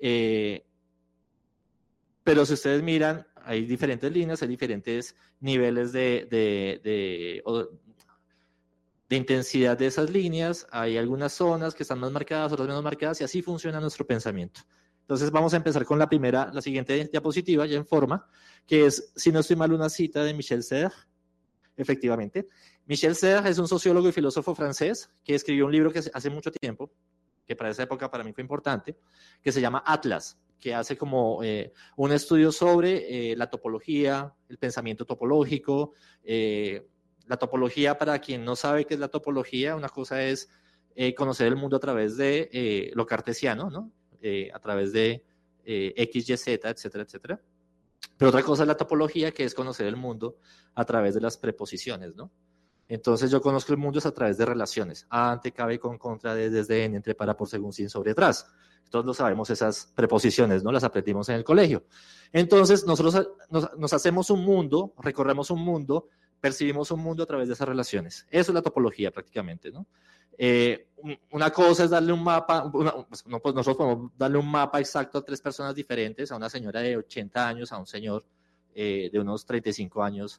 pero si ustedes miran, hay diferentes líneas, hay diferentes niveles de intensidad de esas líneas, hay algunas zonas que están más marcadas, otras menos marcadas, y así funciona nuestro pensamiento. Entonces vamos a empezar con la siguiente diapositiva, ya en forma, que es, si no estoy mal, una cita de Michel Serres. Efectivamente. Michel Serres es un sociólogo y filósofo francés que escribió un libro que hace mucho tiempo, que para esa época para mí fue importante, que se llama Atlas, que hace como un estudio sobre la topología, el pensamiento topológico. La topología, para quien no sabe qué es la topología, una cosa es conocer el mundo a través de lo cartesiano, ¿no? A través de X, Y, Z, etcétera, etcétera. Pero otra cosa es la topología, que es conocer el mundo a través de las preposiciones, ¿no? Entonces yo conozco el mundo es a través de relaciones. Ante, cabe, con, contra, de, desde, en, entre, para, por, según, sin, sobre, tras. Todos lo sabemos, esas preposiciones, ¿no? Las aprendimos en el colegio. Entonces nosotros nos hacemos un mundo, recorremos un mundo, percibimos un mundo a través de esas relaciones. Eso es la topología prácticamente, ¿no? Una cosa es darle un mapa, pues nosotros podemos darle un mapa exacto a 3 personas diferentes, a una señora de 80 años, a un señor de unos 35 años,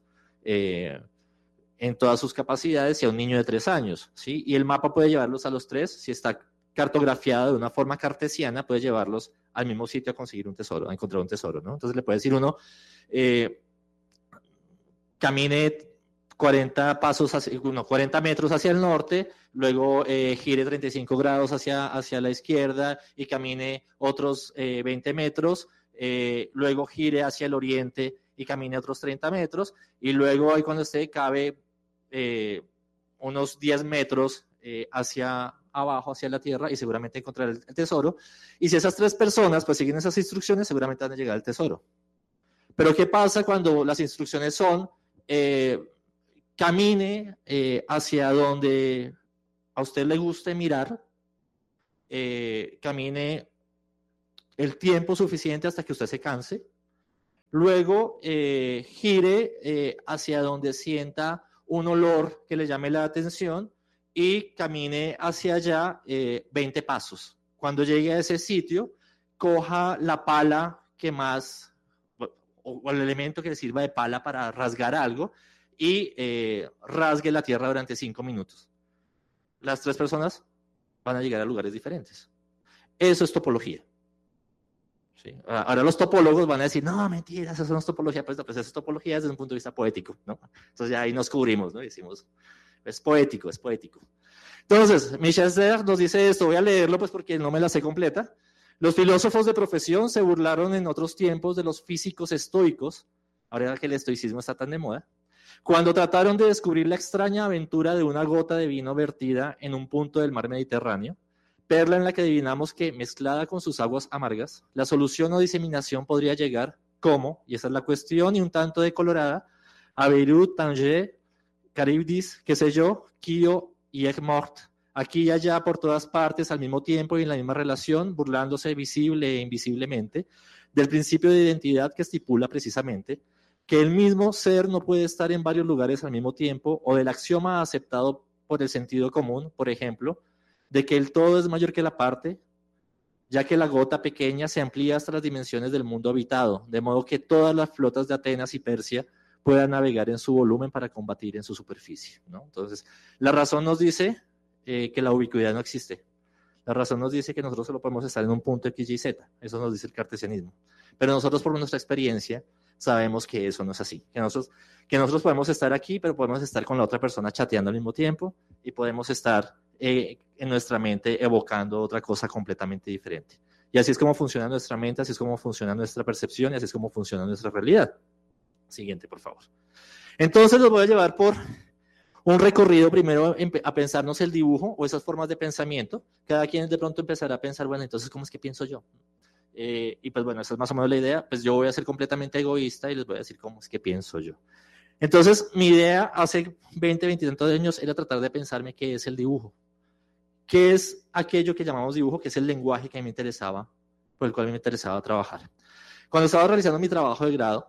en todas sus capacidades, y a un niño de 3 años, ¿sí? Y el mapa puede llevarlos a los 3, si está cartografiado de una forma cartesiana, puede llevarlos al mismo sitio a conseguir un tesoro, a encontrar un tesoro, ¿no? Entonces le puede decir uno, camine 40 metros hacia el norte, luego gire 35 grados hacia la izquierda y camine otros 20 metros, luego gire hacia el oriente y camine otros 30 metros, y luego ahí cuando cabe unos 10 metros hacia abajo hacia la tierra y seguramente encontrar el tesoro. Y si esas 3 personas pues siguen esas instrucciones, seguramente van a llegar al tesoro. Pero ¿qué pasa cuando las instrucciones son camine hacia donde a usted le guste mirar, camine el tiempo suficiente hasta que usted se canse, luego gire hacia donde sienta un olor que le llame la atención y camine hacia allá 20 pasos. Cuando llegue a ese sitio, coja la pala que más, o el elemento que le sirva de pala para rasgar algo y rasgue la tierra durante 5 minutos. Las 3 personas van a llegar a lugares diferentes. Eso es topología. ¿Sí? Ahora los topólogos van a decir, no, mentiras, eso no es topología, pues eso es topología desde un punto de vista poético, ¿no? Entonces ya ahí nos cubrimos, ¿no? Y decimos, es poético, es poético. Entonces, Michel Serres nos dice esto, voy a leerlo pues porque no me la sé completa. Los filósofos de profesión se burlaron en otros tiempos de los físicos estoicos, ahora que el estoicismo está tan de moda, cuando trataron de descubrir la extraña aventura de una gota de vino vertida en un punto del mar Mediterráneo, perla en la que adivinamos que, mezclada con sus aguas amargas, la solución o diseminación podría llegar, como, y esa es la cuestión, y un tanto decolorada, a Beirut, Tanger, Charybdis, qué sé yo, Quio y Aigues-Mortes, aquí y allá por todas partes al mismo tiempo y en la misma relación, burlándose visible e invisiblemente del principio de identidad que estipula precisamente que el mismo ser no puede estar en varios lugares al mismo tiempo, o del axioma aceptado por el sentido común, por ejemplo, de que el todo es mayor que la parte, ya que la gota pequeña se amplía hasta las dimensiones del mundo habitado, de modo que todas las flotas de Atenas y Persia puedan navegar en su volumen para combatir en su superficie, ¿no? Entonces, la razón nos dice que la ubicuidad no existe. La razón nos dice que nosotros solo podemos estar en un punto X, Y, Z. Eso nos dice el cartesianismo. Pero nosotros, por nuestra experiencia, sabemos que eso no es así. Que nosotros podemos estar aquí, pero podemos estar con la otra persona chateando al mismo tiempo y podemos estar en nuestra mente evocando otra cosa completamente diferente. Y así es como funciona nuestra mente, así es como funciona nuestra percepción y así es como funciona nuestra realidad. Siguiente, por favor. Entonces los voy a llevar por un recorrido primero a pensarnos el dibujo o esas formas de pensamiento. Cada quien de pronto empezará a pensar, bueno, entonces, ¿cómo es que pienso yo? Y pues bueno, esa es más o menos la idea. Pues yo voy a ser completamente egoísta y les voy a decir cómo es que pienso yo. Entonces, mi idea hace 20 y tantos años era tratar de pensarme qué es el dibujo. ¿Qué es aquello que llamamos dibujo? Que es el lenguaje que a mí me interesaba, por el cual me interesaba trabajar. Cuando estaba realizando mi trabajo de grado,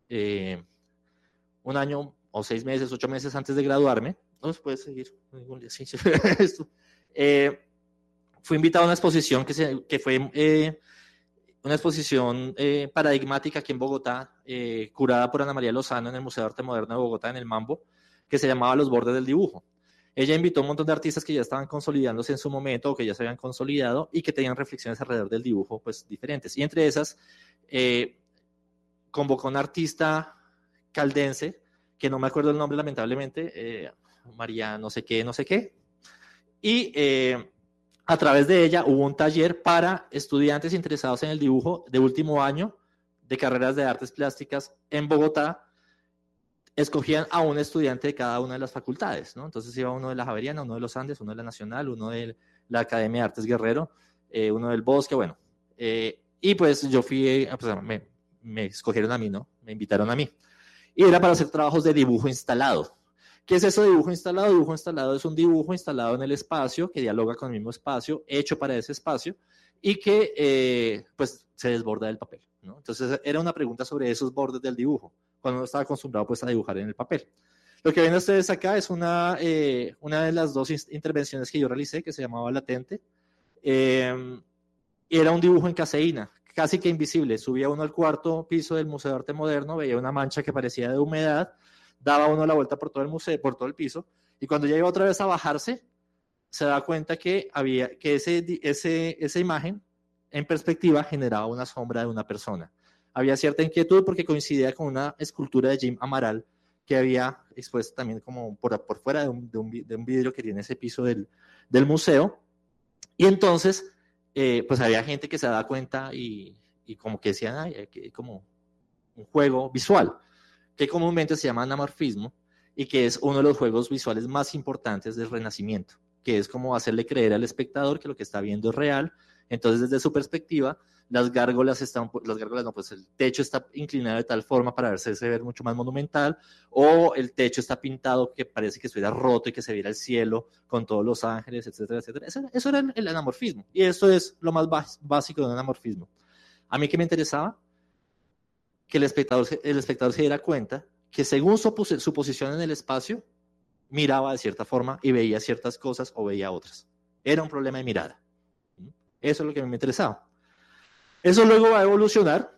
un año o 6 meses, 8 meses antes de graduarme, no se puede seguir, fui invitado a una exposición que fue una exposición paradigmática aquí en Bogotá, curada por Ana María Lozano en el Museo de Arte Moderno de Bogotá, en el Mambo, que se llamaba Los Bordes del Dibujo. Ella invitó a un montón de artistas que ya estaban consolidándose en su momento o que ya se habían consolidado y que tenían reflexiones alrededor del dibujo pues diferentes. Y entre esas, convocó a un artista caldense, que no me acuerdo el nombre lamentablemente, María no sé qué, y a través de ella hubo un taller para estudiantes interesados en el dibujo de último año de carreras de artes plásticas en Bogotá. Escogían a un estudiante de cada una de las facultades, ¿no? Entonces iba uno de la Javeriana, uno de los Andes, uno de la Nacional, uno de la Academia de Artes Guerrero, uno del Bosque, bueno. Y pues yo fui, pues me escogieron a mí, ¿no? Me invitaron a mí. Y era para hacer trabajos de dibujo instalado. ¿Qué es eso de dibujo instalado? Dibujo instalado es un dibujo instalado en el espacio, que dialoga con el mismo espacio, hecho para ese espacio, y que pues se desborda del papel, ¿no? Entonces era una pregunta sobre esos bordes del dibujo, cuando uno estaba acostumbrado pues a dibujar en el papel. Lo que ven ustedes acá es una de las 2 intervenciones que yo realicé, que se llamaba Latente. Era un dibujo en caseína, casi que invisible. Subía uno al 4º piso del Museo de Arte Moderno, veía una mancha que parecía de humedad, daba uno la vuelta por todo el museo, por todo el piso, y cuando ya iba otra vez a bajarse, se da cuenta que esa imagen en perspectiva generaba una sombra de una persona. Había cierta inquietud porque coincidía con una escultura de Jim Amaral que había expuesto también como por fuera de un vidrio que tiene ese piso del museo. Y entonces, pues había gente que se daba cuenta y como que decían, ay, aquí como un juego visual, que comúnmente se llama anamorfismo y que es uno de los juegos visuales más importantes del Renacimiento. que es como hacerle creer al espectador que lo que está viendo es real. Entonces, desde su perspectiva, las gárgolas no, pues el techo está inclinado de tal forma para verse ver mucho más monumental, o el techo está pintado que parece que estuviera roto y que se viera el cielo con todos los ángeles, etcétera, etcétera. Eso era el anamorfismo, y eso es lo más básico de un anamorfismo. A mí, ¿qué me interesaba? Que el espectador se diera cuenta que según su posición en el espacio, miraba de cierta forma y veía ciertas cosas o veía otras. Era un problema de mirada. Eso es lo que me interesaba. Eso luego va a evolucionar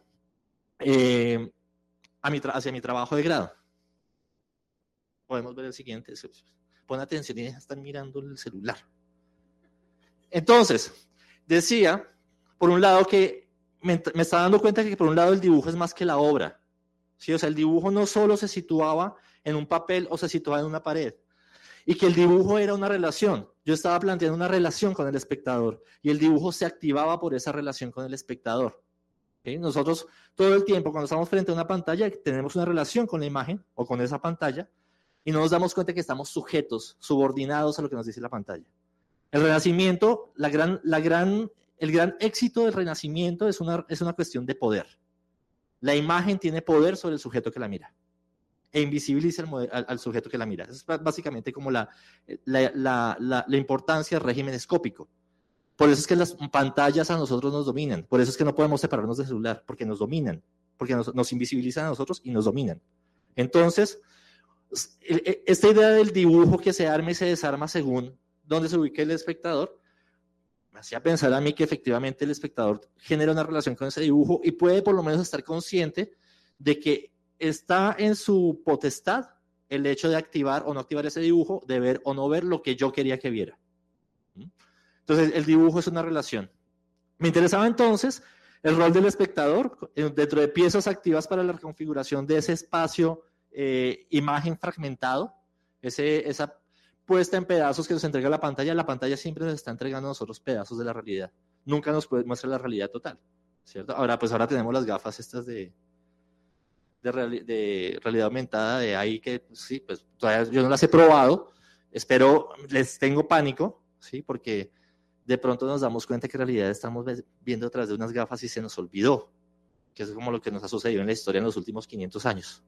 hacia mi trabajo de grado. Podemos ver el siguiente. Pon atención y están mirando el celular. Entonces, decía, por un lado, que me estaba dando cuenta que por un lado el dibujo es más que la obra. ¿Sí? O sea, el dibujo no solo se situaba en un papel o se situaba en una pared, y que el dibujo era una relación. Yo estaba planteando una relación con el espectador y el dibujo se activaba por esa relación con el espectador. ¿Okay? Nosotros todo el tiempo cuando estamos frente a una pantalla tenemos una relación con la imagen o con esa pantalla y no nos damos cuenta que estamos sujetos, subordinados a lo que nos dice la pantalla. El Renacimiento, el gran éxito del Renacimiento es una cuestión de poder. La imagen tiene poder sobre el sujeto que la mira e invisibiliza al sujeto que la mira. Es básicamente como la importancia del régimen escópico. Por eso es que las pantallas a nosotros nos dominan. Por eso es que no podemos separarnos del celular, porque nos dominan, porque nos invisibilizan a nosotros y nos dominan. Entonces, esta idea del dibujo que se arma y se desarma según donde se ubique el espectador, me hacía pensar a mí que efectivamente el espectador genera una relación con ese dibujo y puede por lo menos estar consciente de que está en su potestad el hecho de activar o no activar ese dibujo, de ver o no ver lo que yo quería que viera. Entonces, el dibujo es una relación. Me interesaba entonces el rol del espectador dentro de piezas activas para la reconfiguración de ese espacio, imagen fragmentado, esa puesta en pedazos que nos entrega la pantalla siempre nos está entregando a nosotros pedazos de la realidad. Nunca nos muestra la realidad total, ¿cierto? Ahora tenemos las gafas estas de realidad aumentada de ahí que sí, pues todavía yo no las he probado, les tengo pánico, ¿sí? Porque de pronto nos damos cuenta que en realidad estamos viendo a través de unas gafas y se nos olvidó, que es como lo que nos ha sucedido en la historia en los últimos 500 años.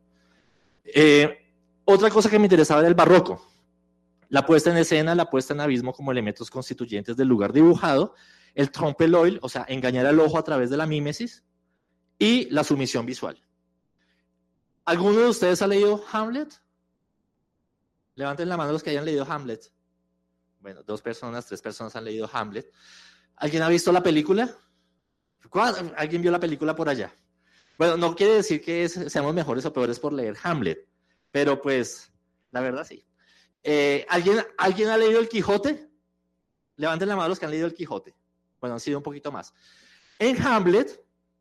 Otra cosa que me interesaba era el barroco, la puesta en escena, la puesta en abismo como elementos constituyentes del lugar dibujado, el trompe l'oeil, o sea, engañar al ojo a través de la mímesis, y la sumisión visual. ¿Alguno de ustedes ha leído Hamlet? Levanten la mano los que hayan leído Hamlet. Bueno, 2 personas, 3 personas han leído Hamlet. ¿Alguien ha visto la película? ¿Alguien vio la película por allá? Bueno, no quiere decir que seamos mejores o peores por leer Hamlet, pero pues, la verdad sí. ¿Alguien ha leído El Quijote? Levanten la mano los que han leído El Quijote. Bueno, han sido un poquito más. En Hamlet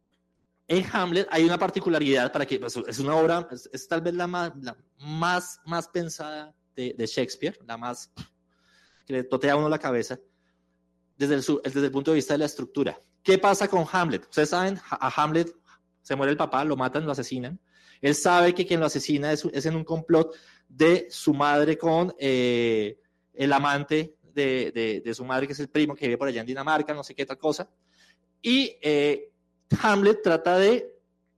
hay una particularidad para que pues, es una obra, es tal vez la más pensada de Shakespeare, la más que le totea a uno la cabeza desde el punto de vista de la estructura. ¿Qué pasa con Hamlet? Ustedes saben, a Hamlet se muere el papá, lo matan, lo asesinan. Él sabe que quien lo asesina es en un complot de su madre con el amante de su madre, que es el primo que vive por allá en Dinamarca, no sé qué tal cosa. Y Hamlet trata de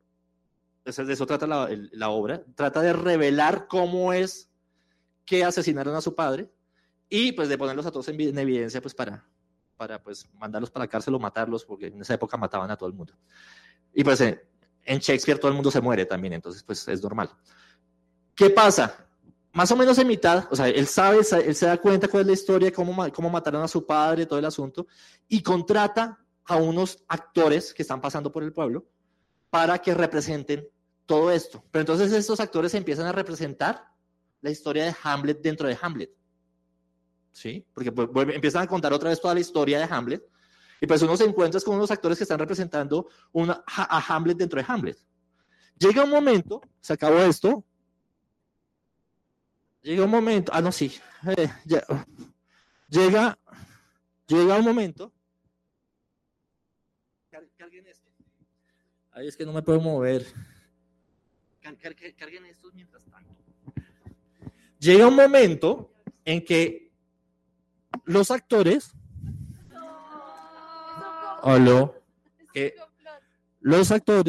eso trata la obra, trata de revelar cómo es que asesinaron a su padre y pues de ponerlos a todos en evidencia pues para pues mandarlos para la cárcel o matarlos, porque en esa época mataban a todo el mundo. Y pues en Shakespeare todo el mundo se muere también, entonces pues es normal. ¿Qué pasa? Más o menos en mitad, o sea, él se da cuenta cuál es la historia, cómo mataron a su padre, todo el asunto, y contrata a unos actores que están pasando por el pueblo para que representen todo esto. Pero entonces estos actores empiezan a representar la historia de Hamlet dentro de Hamlet. ¿Sí? Porque empiezan a contar otra vez toda la historia de Hamlet y pues uno se encuentra con unos actores que están representando a Hamlet dentro de Hamlet. Llega un momento, se acabó esto, llega un momento, llega un momento, carguen esto, ahí es que no me puedo mover, carguen estos mientras tanto. Llega un momento en que los actores, hola, los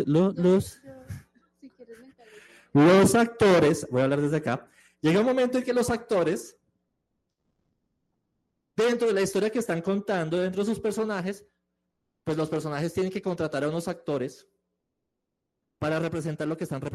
actores, voy a hablar desde acá, llega un momento en que los actores, dentro de la historia que están contando, dentro de sus personajes, pues los personajes tienen que contratar a unos actores para representar lo que están representando.